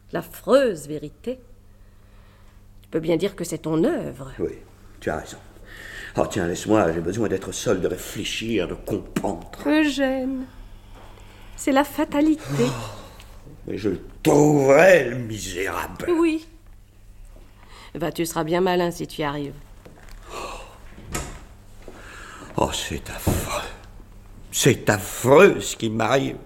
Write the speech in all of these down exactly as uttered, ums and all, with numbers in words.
l'affreuse vérité. Tu peux bien dire que c'est ton œuvre. Oui, tu as raison. Oh tiens, laisse-moi, j'ai besoin d'être seul, de réfléchir, de comprendre. Eugène, c'est la fatalité. Oh, mais je le trouverai, le misérable. Oui. Bah, tu seras bien malin si tu y arrives. Oh, c'est affreux. C'est affreux ce qui m'arrive.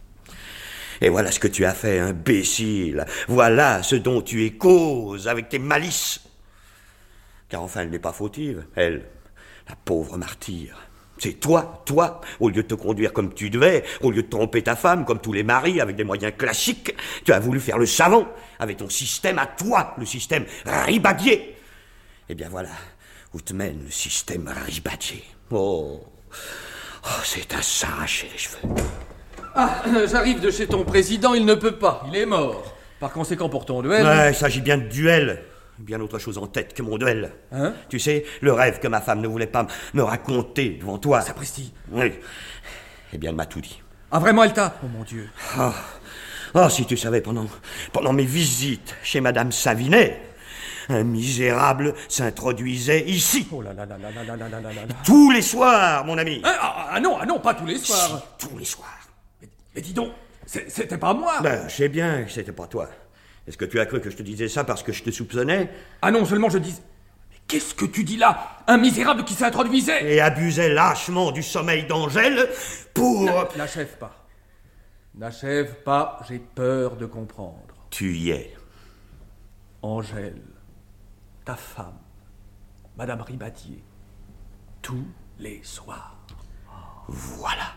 Et voilà ce que tu as fait, imbécile. Voilà ce dont tu es cause avec tes malices. Car enfin, elle n'est pas fautive, elle, la pauvre martyre. C'est toi, toi, au lieu de te conduire comme tu devais, au lieu de tromper ta femme comme tous les maris avec des moyens classiques, tu as voulu faire le savant avec ton système à toi, le système Ribadier. Eh bien voilà où te mène le système Ribadier. Oh, oh c'est à s'arracher les cheveux. Ah, j'arrive de chez ton président, il ne peut pas, il est mort. Par conséquent, pour ton duel... Ouais, il s'agit bien de duel. Bien autre chose en tête que mon duel. Hein? Tu sais, le rêve que ma femme ne voulait pas me raconter devant toi. Sapristi. Oui. Eh bien, elle m'a tout dit. Ah, vraiment, elle t'a... Oh, mon Dieu. Oh, oh si tu savais, pendant, pendant mes visites chez Madame Savinet, un misérable s'introduisait ici. Oh là là là là là là là là là là. Tous les soirs, mon ami. Ah, ah, ah non, ah non, pas tous les soirs. Si, tous les soirs. Mais, mais dis donc, c'est, c'était pas moi. Ben, je sais bien que c'était pas toi. Est-ce que tu as cru que je te disais ça parce que je te soupçonnais? Ah non, seulement je dis... Mais qu'est-ce que tu dis là? Un misérable qui s'introduisait et abusait lâchement du sommeil d'Angèle pour... N'achève pas. N'achève pas, j'ai peur de comprendre. Tu y es. Angèle, ta femme, Madame Ribadier, tous les soirs. Voilà.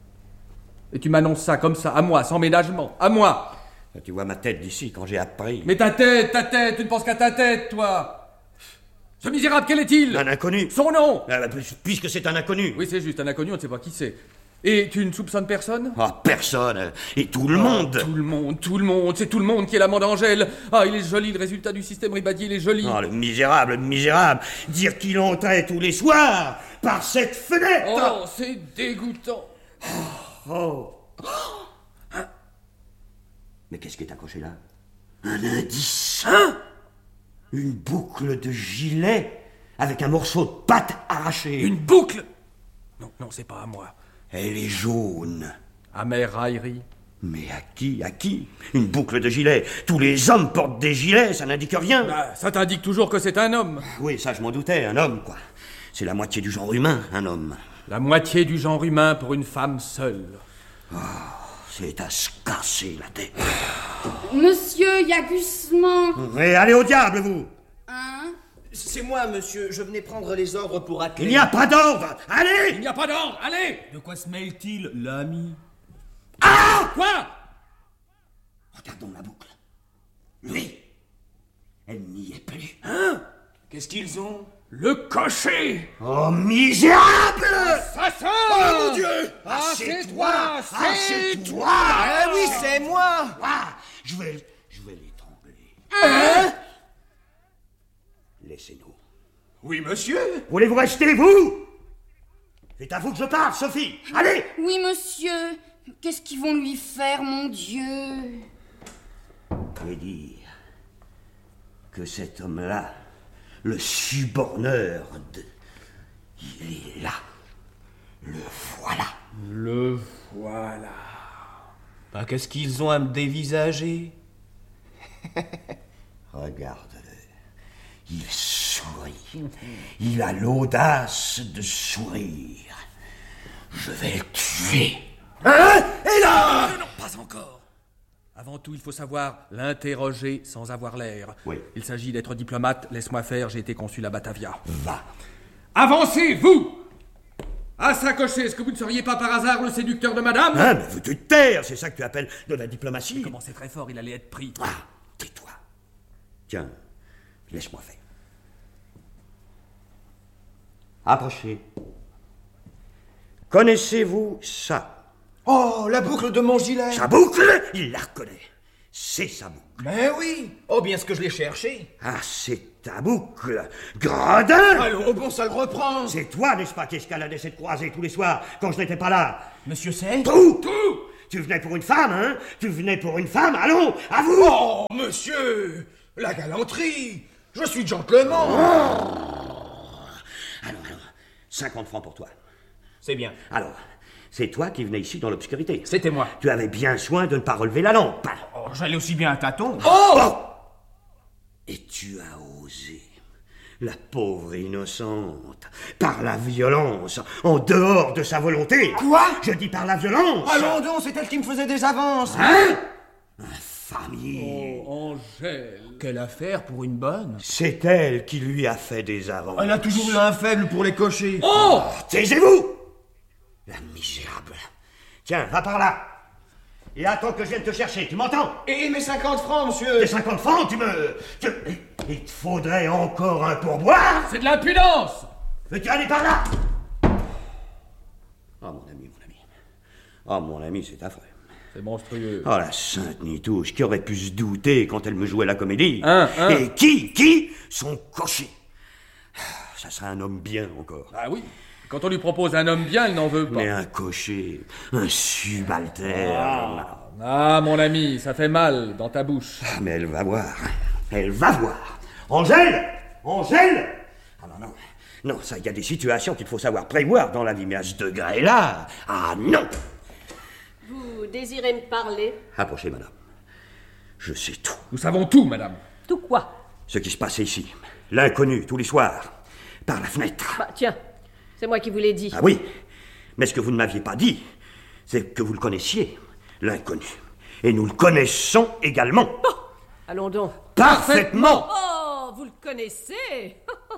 Et tu m'annonces ça comme ça, à moi, sans ménagement, à moi. Tu vois ma tête d'ici quand j'ai appris. Mais ta tête, ta tête, tu ne penses qu'à ta tête, toi. Ce misérable, quel est-il? Un inconnu. Son nom? Ah, puisque c'est un inconnu. Oui, c'est juste, un inconnu, on ne sait pas qui c'est. Et tu ne soupçonnes personne? Ah, personne. Et tout le oh, monde. Tout le monde, tout le monde, c'est tout le monde qui est l'amant d'Angèle. Ah, il est joli, le résultat du système Ribadier, il est joli. Ah, le misérable, le misérable. Dire qu'il entrait tous les soirs par cette fenêtre. Oh, c'est dégoûtant. Oh. oh. Hein? Mais qu'est-ce qui est accroché là? Un indice. Hein? Une boucle de gilet avec un morceau de pâte arraché. Une boucle? Non, non, c'est pas à moi. Elle est jaune. Amère raillerie. Mais à qui? À qui? Une boucle de gilet. Tous les hommes portent des gilets, ça n'indique rien. Bah, ça t'indique toujours que c'est un homme. Oui, ça je m'en doutais, un homme, quoi. C'est la moitié du genre humain, un homme. La moitié du genre humain pour une femme seule. Oh, c'est à se casser la tête. Monsieur Yagusman. Et allez au diable, vous. Hein? C'est moi, monsieur. Je venais prendre les ordres pour atteler. Il n'y a pas d'ordre. Allez. Il n'y a pas d'ordre. Allez. De quoi se mêle-t-il, l'ami? Ah! Quoi? Regardons la boucle. Lui, elle n'y est plus. Hein? Qu'est-ce qu'ils ont? Le cocher. Oh, misérable! Assassin! Oh, mon Dieu! Ah, Ah, c'est c'est toi, toi! c'est Ah, c'est toi! toi! Ah oui, c'est moi! Ah, je vais, je vais l'étrangler. Hein? Laissez-nous. Oui, monsieur. Voulez-vous rester, vous? C'est à vous que je parle, Sophie. Allez! Oui, monsieur. Qu'est-ce qu'ils vont lui faire, mon Dieu? Et dire que cet homme-là, le suborneur de... Il est là. Le voilà. Le voilà. Bah, qu'est-ce qu'ils ont à me dévisager? Regarde-le. Il sourit. Il a l'audace de sourire. Je vais le tuer. Hein? Et là? Non, pas encore. Avant tout, il faut savoir l'interroger sans avoir l'air. Oui. Il s'agit d'être diplomate. Laisse-moi faire, j'ai été consul à Batavia. Va. Avancez, vous! À s'accrocher, est-ce que vous ne seriez pas par hasard le séducteur de madame? Ah, mais veux-tu te taire? C'est ça que tu appelles de la diplomatie? Il commençait très fort, il allait être pris. Ah, tais-toi. Tiens, laisse-moi faire. Approchez. Connaissez-vous ça? Oh, la boucle de mon gilet. Sa boucle? Il la reconnaît. C'est sa boucle. Mais oui. Oh, bien ce que je l'ai cherché. Ah, c'est ta boucle. Gredin! Allons, bon, ça le reprend. C'est toi, n'est-ce pas, qui escaladais cette croisée tous les soirs quand je n'étais pas là? Monsieur c'est? Tout! Tout! Tu venais pour une femme, hein? Tu venais pour une femme? Allons, à vous! Oh, monsieur! La galanterie! Je suis gentleman! Alors, alors, cinquante francs pour toi. C'est bien. Alors, c'est toi qui venais ici dans l'obscurité. C'était moi. Tu avais bien soin de ne pas relever la lampe. Oh, j'allais aussi bien à tâtons. Oh! Et tu as osé, la pauvre innocente, par la violence, en dehors de sa volonté. Quoi? Je dis par la violence. Allons donc, c'est elle qui me faisait des avances. Hein? Infamie. Oh, Angèle. Quelle affaire pour une bonne. C'est elle qui lui a fait des avances. Elle a toujours eu un faible pour les cochers. Oh! Taisez-vous! La misérable. Tiens, va par là. Et attends que je vienne te chercher, tu m'entends? Et mes cinquante francs, monsieur? Tes cinquante francs, tu me... tu- Il te faudrait encore un pourboire? C'est de l'impudence! Veux-tu aller par là? Oh, mon ami, mon ami. Oh, mon ami, c'est affreux. C'est monstrueux. Oh, la sainte Nitouche, qui aurait pu se douter quand elle me jouait la comédie? Hein, hein. Et qui, qui? Son cocher. Ça serait un homme bien, encore. Ah oui. Quand on lui propose un homme bien, il n'en veut pas. Mais un cocher, un subalterne. Ah, mon ami, ça fait mal dans ta bouche. Ah, mais elle va voir. Elle va voir. Angèle! Angèle! Ah non, non. Non, ça, il y a des situations qu'il faut savoir prévoir dans la vie, mais à ce degré-là... Ah non! Vous désirez me parler? Approchez, madame. Je sais tout. Nous savons tout, madame. Tout quoi? Ce qui se passait ici. L'inconnu, tous les soirs. Par la fenêtre. Bah, tiens, c'est moi qui vous l'ai dit. Ah oui, mais ce que vous ne m'aviez pas dit, c'est que vous le connaissiez, l'inconnu. Et nous le connaissons également. Oh, allons donc. Parfaitement. Oh, vous le connaissez?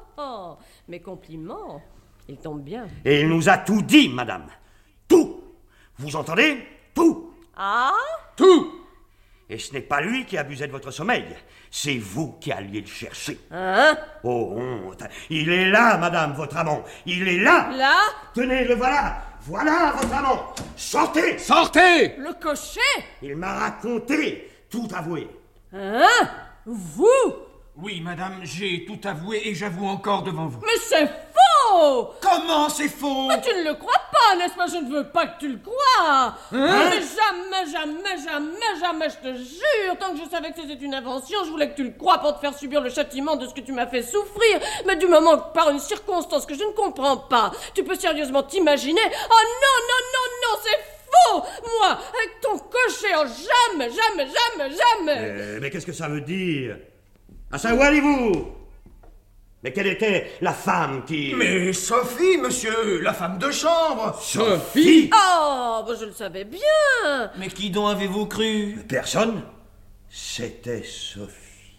Mes compliments, il tombe bien. Et il nous a tout dit, madame. Tout. Vous entendez? Tout. Ah? Tout! Et ce n'est pas lui qui abusait de votre sommeil. C'est vous qui alliez le chercher. Hein? Oh, honte. Il est là, madame, votre amant. Il est là. Là? Tenez, le voilà. Voilà votre amant. Sortez. Sortez! Le cocher? Il m'a raconté, tout avoué. Hein? Vous? Oui, madame, j'ai tout avoué et j'avoue encore devant vous. Mais c'est faux! Comment c'est faux? Mais tu ne le crois pas, n'est-ce pas? Je ne veux pas que tu le crois! Mais jamais, jamais, jamais, jamais, je te jure! Tant que je savais que c'était une invention, je voulais que tu le crois pour te faire subir le châtiment de ce que tu m'as fait souffrir. Mais du moment que par une circonstance que je ne comprends pas, tu peux sérieusement t'imaginer... Oh non, non, non, non, c'est faux! Moi, avec ton cocher, oh jamais, jamais, jamais, jamais! Euh, mais qu'est-ce que ça veut dire? À ça, où allez-vous? Mais quelle était la femme qui... Mais Sophie, monsieur, la femme de chambre. Sophie! Oh, bah je le savais bien! Mais qui donc avez-vous cru? Personne? C'était Sophie.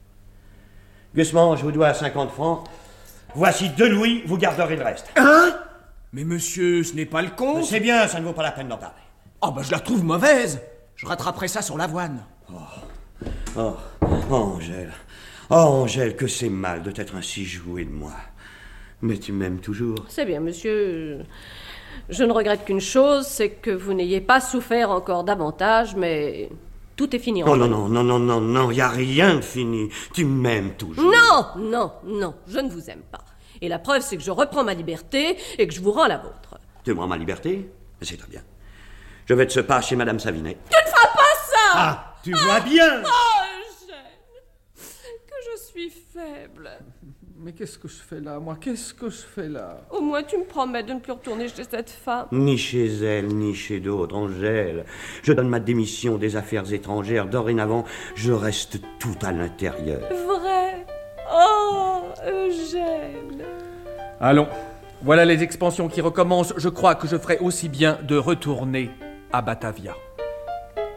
Gusman, je vous dois cinquante francs. Voici deux louis, vous garderez le reste. Hein? Mais monsieur, ce n'est pas le con. C'est bien, ça ne vaut pas la peine d'en parler. Oh, bah je la trouve mauvaise. Je rattraperai ça sur l'avoine. Oh, oh, Angèle. Oh, Angèle, que c'est mal de t'être ainsi jouée de moi. Mais tu m'aimes toujours. C'est bien, monsieur. Je ne regrette qu'une chose, c'est que vous n'ayez pas souffert encore davantage, mais tout est fini. Oh non, non, non, non, non, non, il n'y a rien de fini. Tu m'aimes toujours. Non, non, non, je ne vous aime pas. Et la preuve, c'est que je reprends ma liberté et que je vous rends la vôtre. Tu me rends ma liberté? C'est très bien. Je vais de ce pas chez Madame Savinet. Tu ne feras pas ça! Ah, tu vois bien! Oh, Eugène, que je suis faible. Mais qu'est-ce que je fais là, moi? Qu'est-ce que je fais là? Au moins, tu me promets de ne plus retourner chez cette femme. Ni chez elle, ni chez d'autres, Angèle. Je donne ma démission des affaires étrangères. Dorénavant, je reste tout à l'intérieur. Vrai? Oh, Eugène. Allons, voilà les expansions qui recommencent. Je crois que je ferai aussi bien de retourner à Batavia.